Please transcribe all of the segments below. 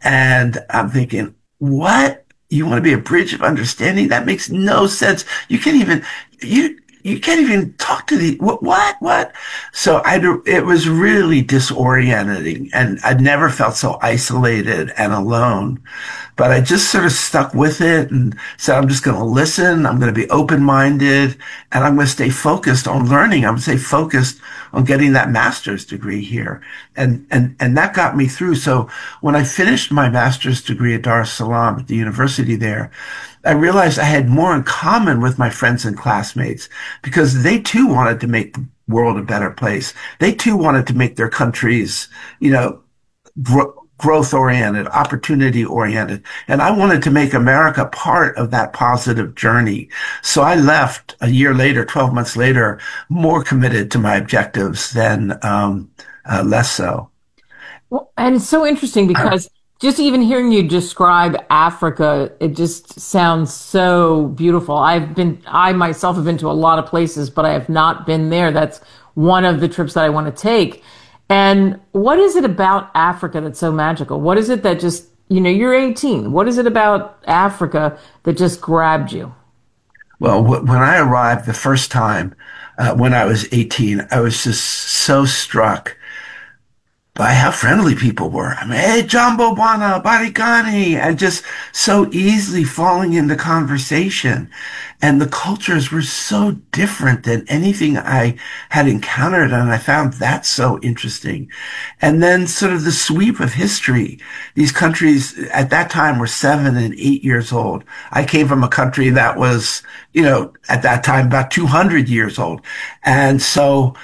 And I'm thinking, what? You want to be a bridge of understanding? That makes no sense. You can't even talk to the what? So it was really disorienting, and I'd never felt so isolated and alone. But I just sort of stuck with it and said, I'm just going to listen. I'm going to be open-minded, and I'm going to stay focused on learning. I'm going to stay focused on getting that master's degree here. And that got me through. So when I finished my master's degree at Dar es Salaam at the university there, I realized I had more in common with my friends and classmates because they too wanted to make the world a better place. They too wanted to make their countries, you know, growth oriented, opportunity oriented. And I wanted to make America part of that positive journey. So I left a year later, 12 months later, more committed to my objectives than less so. Well, and it's so interesting because just even hearing you describe Africa, it just sounds so beautiful. I myself have been to a lot of places, but I have not been there. That's one of the trips that I want to take. And what is it about Africa that's so magical? What is it that just, you're 18. What is it about Africa that just grabbed you? Well, when I arrived the first time, when I was 18, I was just so struck by how friendly people were. I mean, hey, Jambo Bwana, Barikani, and just so easily falling into conversation. And the cultures were so different than anything I had encountered. And I found that so interesting. And then sort of the sweep of history. These countries at that time were 7 and 8 years old. I came from a country that was, at that time about 200 years old. And so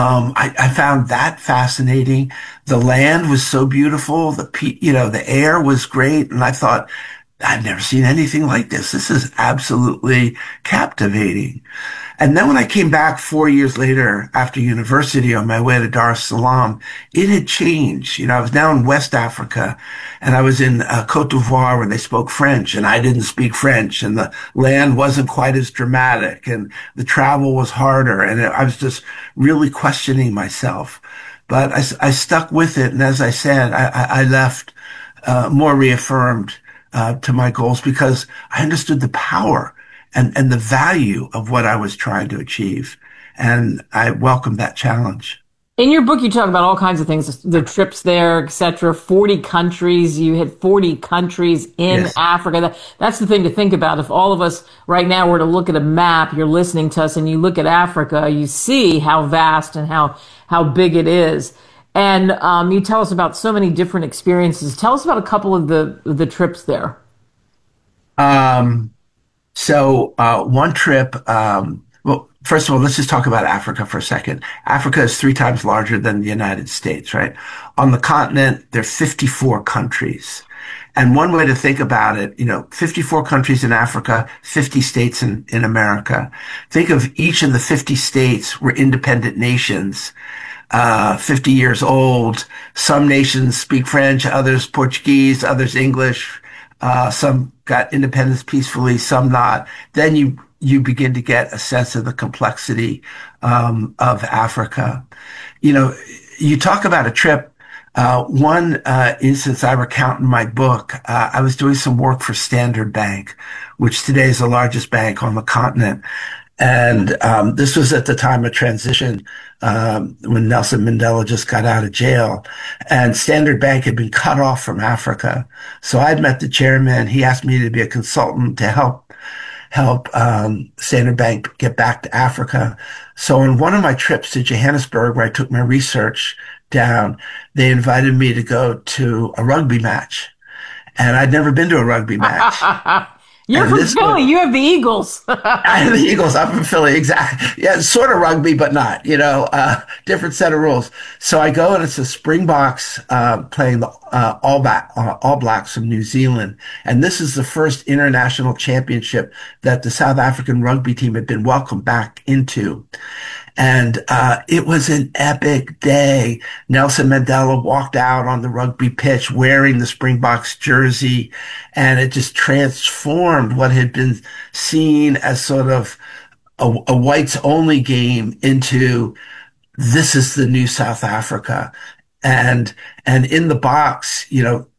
I found that fascinating. The land was so beautiful. The air was great. And I thought, I've never seen anything like this. This is absolutely captivating. And then when I came back 4 years later after university on my way to Dar es Salaam, it had changed. I was now in West Africa and I was in Cote d'Ivoire where they spoke French and I didn't speak French and the land wasn't quite as dramatic and the travel was harder. And I was just really questioning myself. But I stuck with it. And as I said, I left more reaffirmed to my goals because I understood the power and the value of what I was trying to achieve. And I welcomed that challenge. In your book, you talk about all kinds of things, the trips there, etc. 40 countries. You hit 40 countries in Yes. Africa. That's the thing to think about. If all of us right now were to look at a map, you're listening to us, and you look at Africa, you see how vast and how big it is. And you tell us about so many different experiences. Tell us about a couple of the trips there. Um, One trip, well, first of all, let's just talk about Africa for a second. Africa is 3 times larger than the United States, right? On the continent, there are 54 countries. And one way to think about it, 54 countries in Africa, 50 states in America. Think of each of the 50 states were independent nations, 50 years old. Some nations speak French, others Portuguese, others English. Some got independence peacefully, some not. Then you begin to get a sense of the complexity of Africa. You talk about a trip. One instance I recount in my book, I was doing some work for Standard Bank, which today is the largest bank on the continent. And this was at the time of transition when Nelson Mandela just got out of jail. And Standard Bank had been cut off from Africa. So I'd met the chairman. He asked me to be a consultant to help Standard Bank get back to Africa. So on one of my trips to Johannesburg, where I took my research down, they invited me to go to a rugby match. And I'd never been to a rugby match. You're And from this was, Philly. You have the Eagles. I have the Eagles. I'm from Philly. Exactly. Yeah, it's sort of rugby, but not, different set of rules. So I go and it's the Springboks, playing the, All Blacks from New Zealand. And this is the first international championship that the South African rugby team had been welcomed back into. And it was an epic day. Nelson Mandela walked out on the rugby pitch wearing the Springboks jersey, and it just transformed what had been seen as sort of a whites only game into this is the new South Africa. And in the box,